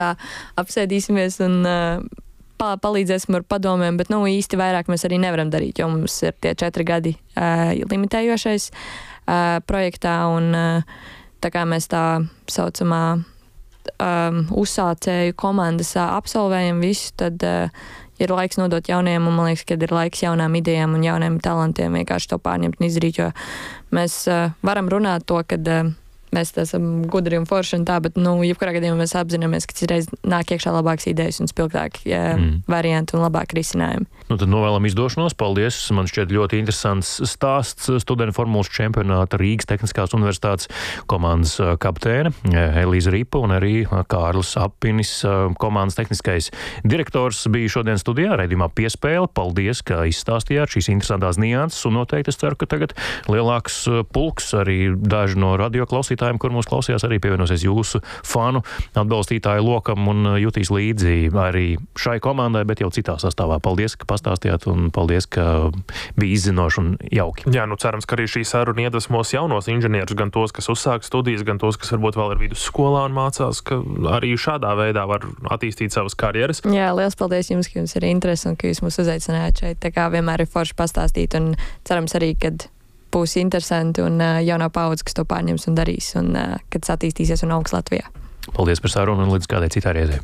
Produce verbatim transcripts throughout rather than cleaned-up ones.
apsēdīsimies un uh, pa, palīdzēsim ar padomēm, bet nu, īsti vairāk mēs arī nevaram darīt, jo mums ir tie četri gadi uh, limitējošais uh, projektā, un uh, tā kā mēs tā saucamā um, uzsācēju komandas uh, absolvējam visu, tad uh, ir laiks nodot jauniem, un man liekas, ka ir laiks jaunām idejām un jauniem talantiem vienkārši to pārņemt un izdarīt, jo mēs uh, varam runāt to, kad uh, mēs esam gudri un forši un tā, bet, nu, jebkurā gadījumā mēs apzināmies, ka citreiz nāk iekšā labākas idejas un spilgtāki ja, mm. varianti un labāki risinājumi. Nu, tad novēlam izdošanos. Paldies. Man šķiet ļoti interesants stāsts. Studentu formulas čempionāta Rīgas Tehniskās universitātes komandas kapteine Elīza Ripa un arī Kārlis Appinis, komandas tehniskais direktors, bija šodien studijā raidījumā Piespēle. Paldies, ka izstāstījāt šīs interesantās nianses, un noteikti es ceru, ka tagad lielāks pulks arī daži no radio klausītājiem, kur mūs klausījās, arī pievienosies jūsu fanu atbalstītāju lokam un jutīs līdzi arī šai komandai, bet jau citā sastāvā. Paldies, ka pastāstījāt, un paldies, ka bija izzinoši un jauki. Jā, nu cerams, ka arī šī saruna iedvesmos jaunos inženierus, gan tos, kas uzsāk studijas, gan tos, kas varbūt vēl ir vidusskolā un mācās, ka arī šādā veidā var attīstīt savas karjeras. Jā, liels paldies jums, ka jums ir interesi un ka jūs mūs uzaicinājāt šeit. Tā kā vienmēr ir forši pastāstīt, un cerams arī, kad būs interesanti un uh, jaunā paudze, kas to pārņems un darīs, un uh, kad tas attīstīsies un augs Latvijā. Paldies par sarunu un līdz kādai citai reizei.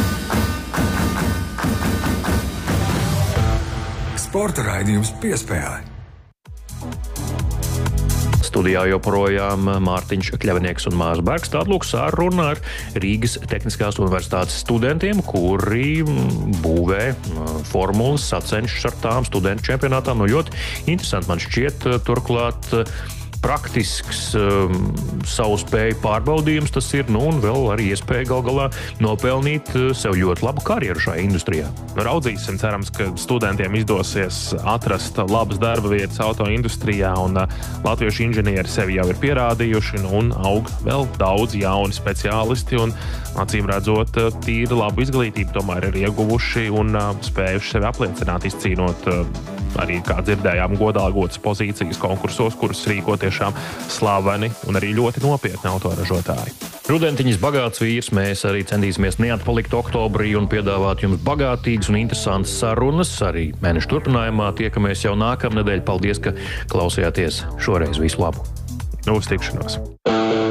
Sporta raidījums Piespēle. Studijā joprojām Mārtiņš Kļavinieks un Mārs Bergs. Tāda lūk saruna ar Rīgas Tehniskās universitātes studentiem, kuri būvē formulas, sacenšas ar tām studentu čempionātām. Nu, ļoti interesanti man šķiet, turklāt praktisks um, savu spēju pārbaudījums tas ir, nu, un vēl arī iespēja gal galā nopelnīt sev ļoti labu karjeru šajā industrijā. Raudzīsim, cerams, ka studentiem izdosies atrast labas darba vietas auto industrijā, un uh, latviešu inženieri sevi jau ir pierādījuši, nu, un aug vēl daudz jauni speciālisti, un acīm redzot, tīri labu izglītību tomēr ir ieguvuši un uh, spējuši sevi apliecināt, izcīnot uh, arī, kā dzirdējām, godalgotas pozīcijas konkursos, kurus rīko tiešām slaveni un arī ļoti nopietni autoražotāji. Rudentiņas bagāts vīrs, mēs arī centīsimies neatpalikt oktobrī un piedāvāt jums bagātīgas un interesantas sarunas. Arī mēneša turpinājumā tiekamies jau nākamnedēļ. Paldies, ka klausījāties šoreiz. Visu labu! Uz tikšanos!